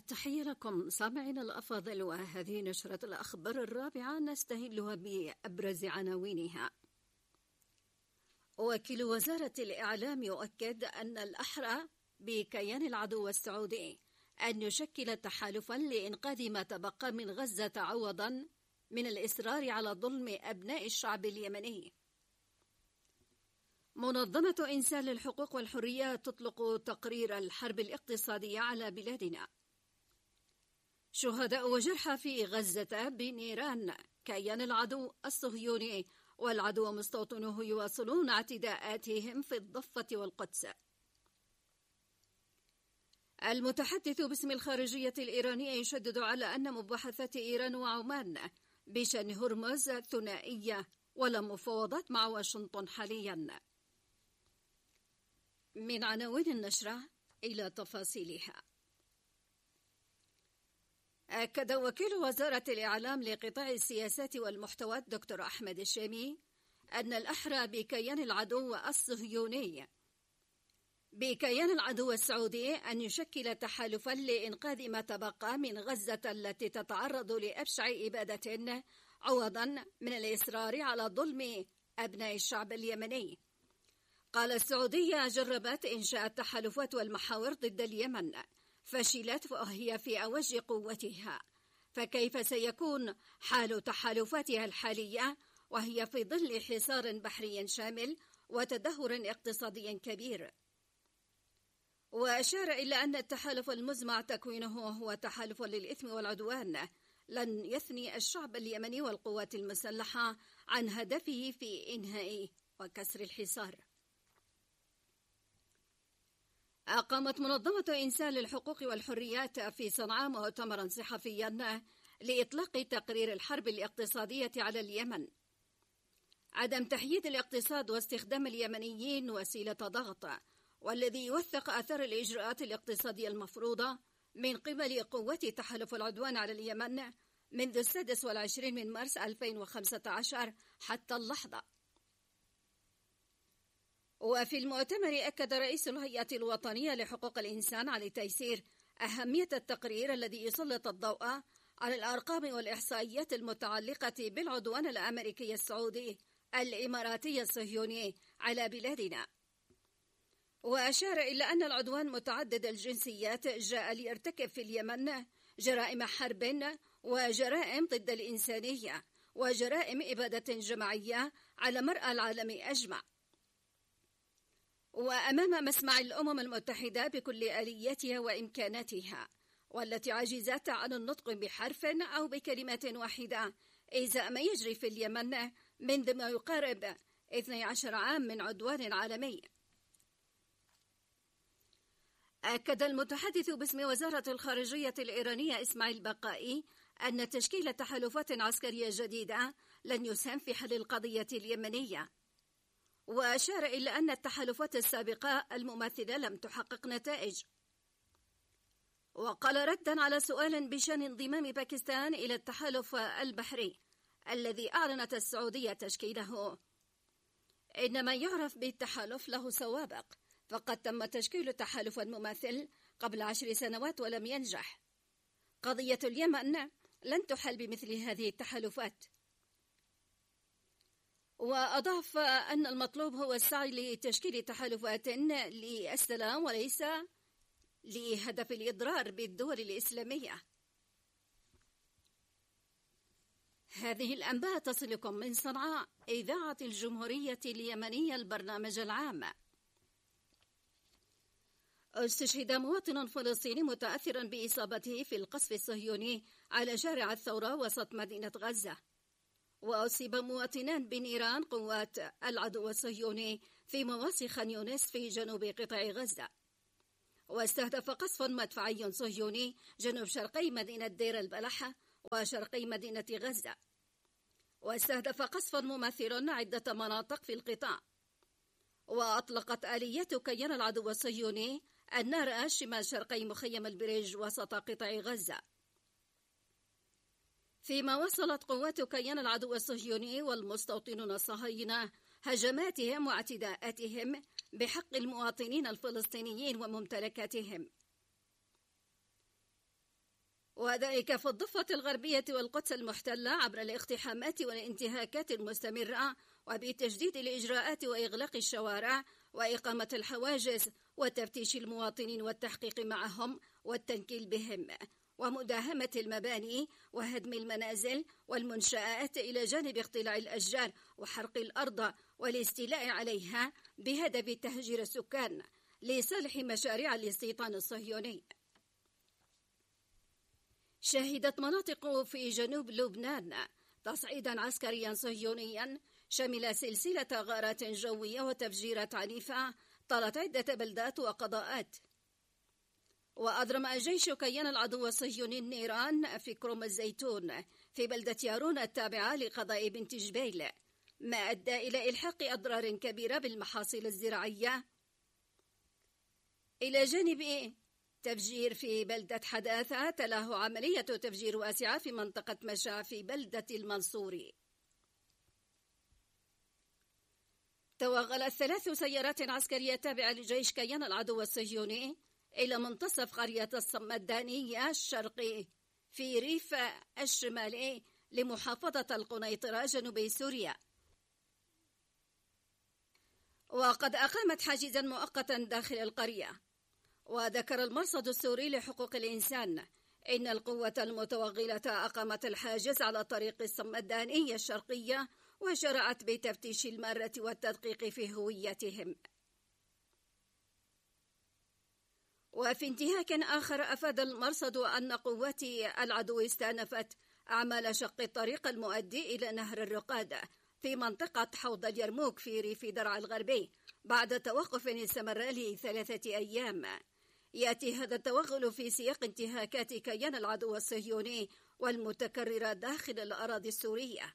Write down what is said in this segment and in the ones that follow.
تحية لكم سامعين الأفاضل، وهذه نشرة الأخبار الرابعة نستهلها بأبرز عناوينها. وكيل وزارة الإعلام يؤكد أن الأحرى بكيان العدو السعودي أن يشكل تحالفا لإنقاذ ما تبقى من غزة عوضا من الإصرار على ظلم أبناء الشعب اليمني. منظمة إنسان للحقوق والحريات تطلق تقرير الحرب الاقتصادية على بلادنا. شهداء وجرحى في غزة بنيران كيان العدو الصهيوني، والعدو مستوطنوه يواصلون اعتداءاتهم في الضفة والقدس. المتحدث باسم الخارجية الإيرانية يشدد على أن مباحثات إيران وعمان بشأن هرمز ثنائية ولا مفاوضات مع واشنطن حاليا. من عناوين النشرة إلى تفاصيلها. أكد وكيل وزارة الإعلام لقطاع السياسات والمحتوى الدكتور أحمد الشامي أن الأحرى بكيان العدو الصهيوني بكيان العدو السعودي أن يشكل تحالفا لإنقاذ ما تبقى من غزة التي تتعرض لأبشع إبادة عوضا من الإصرار على ظلم أبناء الشعب اليمني. قال السعودية جربت إنشاء التحالفات والمحاور ضد اليمن، فشلت وهي في أوج قوتها، فكيف سيكون حال تحالفاتها الحالية وهي في ظل حصار بحري شامل وتدهور اقتصادي كبير؟ وأشار إلى أن التحالف المزمع تكوينه هو تحالف للإثم والعدوان لن يثني الشعب اليمني والقوات المسلحة عن هدفه في إنهاء وكسر الحصار. أقامت منظمة إنسان للحقوق والحريات في صنعاء مؤتمرا صحفيا لإطلاق تقرير الحرب الاقتصادية على اليمن. عدم تحييد الاقتصاد واستخدام اليمنيين وسيلة ضغط، والذي يوثق أثر الإجراءات الاقتصادية المفروضة من قبل قوات تحالف العدوان على اليمن منذ 26 مارس 2015 حتى اللحظة. وفي المؤتمر أكد رئيس الهيئة الوطنية لحقوق الإنسان علي تيسير أهمية التقرير الذي يسلط الضوء على الأرقام والإحصائيات المتعلقة بالعدوان الأمريكي السعودي الإماراتي الصهيوني على بلادنا. وأشار إلى أن العدوان متعدد الجنسيات جاء ليرتكب في اليمن جرائم حرب وجرائم ضد الإنسانية وجرائم إبادة جماعية على مرأى العالم أجمع. وأمام مسمع الأمم المتحدة بكل آلياتها وإمكاناتها، والتي عجزت عن النطق بحرف أو بكلمة واحدة إزاء ما يجري في اليمن منذ ما يقارب 12 عام من عدوان عالمي. أكد المتحدث باسم وزارة الخارجية الإيرانية إسماعيل بقائي أن تشكيل تحالفات عسكرية جديدة لن يسهم في حل القضية اليمنية. وأشار إلى أن التحالفات السابقة المماثلة لم تحقق نتائج. وقال ردا على سؤال بشأن انضمام باكستان إلى التحالف البحري الذي أعلنت السعودية تشكيله: إن ما يعرف بالتحالف له سوابق، فقد تم تشكيل تحالف مماثل قبل 10 سنوات ولم ينجح. قضية اليمن لن تحل بمثل هذه التحالفات. وأضاف أن المطلوب هو السعي لتشكيل تحالفات للسلام وليس لهدف الإضرار بالدول الإسلامية. هذه الأنباء تصلكم من صنعاء، إذاعة الجمهورية اليمنية، البرنامج العام. استشهد مواطن فلسطيني متأثرا بإصابته في القصف الصهيوني على شارع الثورة وسط مدينة غزة. وأصيب مواطنان بنيران قوات العدو الصهيوني في مواصي خان يونس في جنوب قطاع غزة. واستهدف قصف مدفعي صهيوني جنوب شرقي مدينة دير البلح وشرقي مدينة غزة. واستهدف قصف مماثل عدة مناطق في القطاع. وأطلقت آليات كيان العدو الصهيوني النار شمال شرقي مخيم البريج وسط قطاع غزة. فيما وصلت قوات كيان العدو الصهيوني والمستوطنون الصهاينة هجماتهم واعتداءاتهم بحق المواطنين الفلسطينيين وممتلكاتهم. وذلك في الضفة الغربية والقدس المحتلة عبر الاقتحامات والانتهاكات المستمرة، وبتجديد الإجراءات وإغلاق الشوارع وإقامة الحواجز وتفتيش المواطنين والتحقيق معهم والتنكيل بهم، ومداهمة المباني وهدم المنازل والمنشآت إلى جانب اقتلاع الأشجار وحرق الأرض والاستيلاء عليها بهدف تهجير السكان لصالح مشاريع الاستيطان الصهيوني. شهدت مناطق في جنوب لبنان تصعيدا عسكريا صهيونيا شمل سلسلة غارات جوية وتفجيرات عنيفة طالت عدة بلدات وقضاءات. وأضرم جيش كيان العدو الصهيوني النيران في كرم الزيتون في بلدة يارون التابعة لقضاء بنت جبيل، ما أدى إلى إلحاق أضرار كبيرة بالمحاصيل الزراعية، إلى جانب تفجير في بلدة حداثة تلاه عملية تفجير واسعة في منطقة مشا في بلدة المنصوري. توغلت 3 سيارات عسكرية تابعة لجيش كيان العدو الصهيوني إلى منتصف قرية الصمدانية الشرقي في ريف الشمالي لمحافظة القنيطرة جنوب سوريا، وقد أقامت حاجزا مؤقتا داخل القرية. وذكر المرصد السوري لحقوق الإنسان إن القوة المتوغلة أقامت الحاجز على طريق الصمدانية الشرقية وشرعت بتفتيش المارة والتدقيق في هويتهم. وفي انتهاك آخر أفاد المرصد أن قوات العدو استأنفت أعمال شق الطريق المؤدي إلى نهر الرقادة في منطقة حوض اليرموك في ريف درعا الغربي بعد توقف استمر ل3 أيام. يأتي هذا التوغل في سياق انتهاكات كيان العدو الصهيوني والمتكررة داخل الأراضي السورية.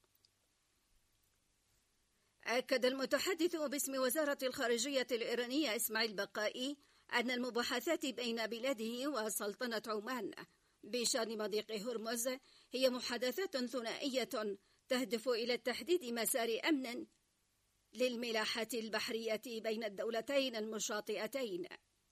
أكد المتحدث باسم وزارة الخارجية الإيرانية إسماعيل بقائي أن المباحثات بين بلاده وسلطنة عمان بشأن مضيق هرمز هي محادثات ثنائية تهدف إلى تحديد مسار أمن للملاحة البحرية بين الدولتين المشاطئتين.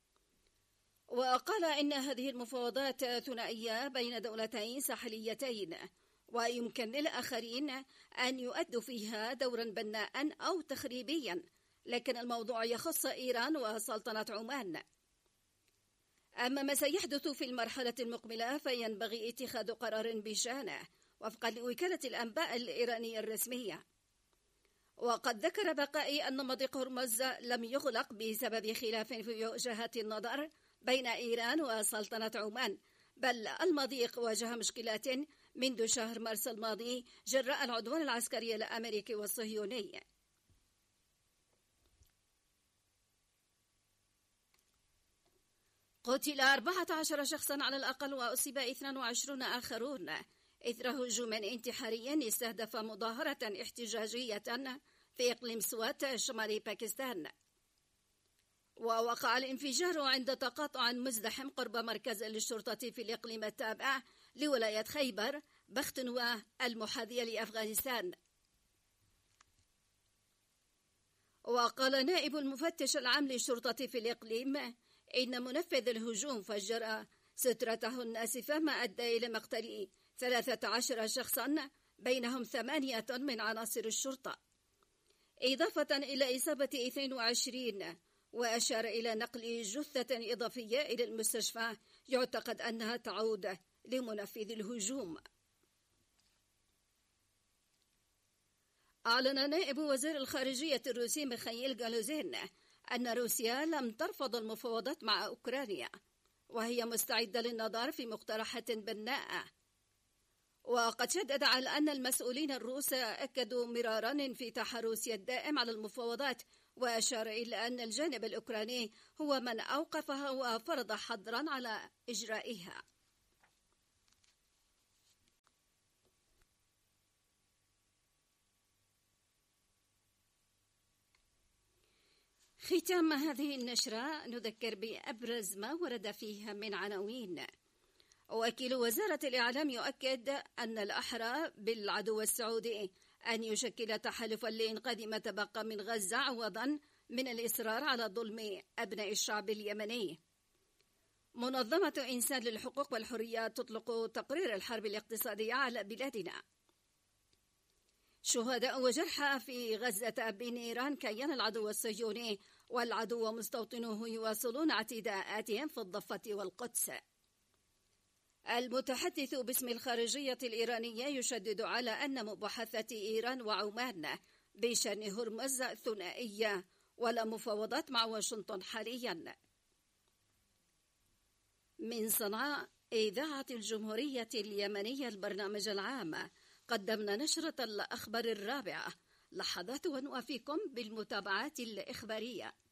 وقال إن هذه المفاوضات ثنائية بين دولتين ساحليتين، ويمكن للآخرين أن يؤدوا فيها دورا بناء أو تخريبيا، لكن الموضوع يخص إيران وسلطنة عمان. أما ما سيحدث في المرحلة المقبلة فينبغي اتخاذ قرار بشأنه وفقا لوكالة الأنباء الإيرانية الرسمية. وقد ذكر بقائي أن مضيق هرمز لم يغلق بسبب خلاف في وجهات النظر بين إيران وسلطنة عمان، بل المضيق واجه مشكلات منذ شهر مارس الماضي جراء العدوان العسكري الأمريكي والصهيوني. قتل 14 شخصا على الأقل وأصيب 22 آخرون إثر هجوم انتحاري استهدف مظاهرة احتجاجية في إقليم سوات شمال باكستان. ووقع الانفجار عند تقاطع مزدحم قرب مركز للشرطة في الإقليم التابع لولاية خيبر بختنوة المحاذية لأفغانستان. وقال نائب المفتش العام للشرطة في الإقليم إن منفذ الهجوم فجر سترته الناسفة ما أدى إلى مقتل 13 شخصا بينهم 8 من عناصر الشرطة، إضافة إلى إصابة 22، وأشار إلى نقل جثة إضافية إلى المستشفى يعتقد أنها تعود لمنفذ الهجوم. أعلن نائب وزير الخارجية الروسي ميخائيل غالوزين أن روسيا لم ترفض المفاوضات مع أوكرانيا، وهي مستعدة للنظر في مقترحات بناءة. وقد شدد على أن المسؤولين الروس أكدوا مرارا انفتاح روسيا الدائم على المفاوضات، وأشار إلى أن الجانب الأوكراني هو من أوقفها وفرض حظرا على إجرائها. ختام هذه النشرة نذكر بأبرز ما ورد فيها من عناوين. وكيل وزارة الإعلام يؤكد أن الأحرى بالعدو السعودي أن يشكل تحالفا لإنقاذ ما تبقى من غزة عوضا من الإصرار على ظلم أبناء الشعب اليمني. منظمة إنسان للحقوق والحريات تطلق تقرير الحرب الاقتصادية على بلادنا. شهداء وجرحى في غزة بنيران كيان العدو الصهيوني، والعدو ومستوطنوه يواصلون اعتداءاتهم في الضفة والقدس. المتحدث باسم الخارجية الإيرانية يشدد على أن مباحثات إيران وعمان بشأن هرمز ثنائية ولا مفاوضات مع واشنطن حاليا. من صنعاء، إذاعة الجمهورية اليمنية، البرنامج العام، قدمنا نشرة الأخبار الرابعة. لحظات ونوافيكم بالمتابعات الإخبارية.